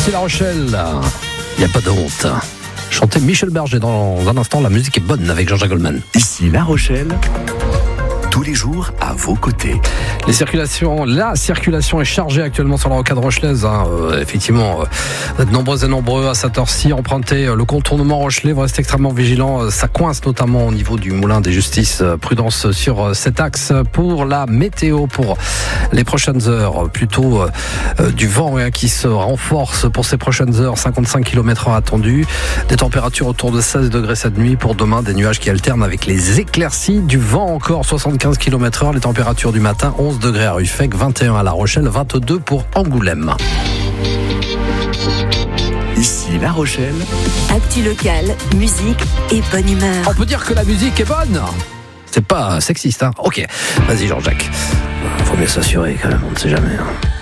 C'est La Rochelle, il n'y a pas de honte. Chanter Michel Berger dans un instant, la musique est bonne avec Jean-Jacques Goldman. Ici La Rochelle, tous les jours à vos côtés. La circulation est chargée actuellement sur la rocade rochelaise. Effectivement, vous êtes nombreuses et nombreux à cette heure-ci. Empruntez le contournement Rochelais, vous restez extrêmement vigilants. Ça coince notamment au niveau du moulin des Justices. Prudence sur cet axe. Pour la météo, pour les prochaines heures, plutôt du vent qui se renforce pour ces prochaines heures. 55 km/h attendus. Des températures autour de 16 degrés cette nuit. Pour demain, des nuages qui alternent avec les éclaircies. Du vent encore, 75 km/h. Les températures du matin, 11 degrés à Ruffec, 21 à La Rochelle, 22 pour Angoulême. Ici La Rochelle. Actu locale, musique et bonne humeur. On peut dire que la musique est bonne. C'est pas sexiste, hein. Ok, vas-y Jean-Jacques. Faut mieux s'assurer quand même, on ne sait jamais.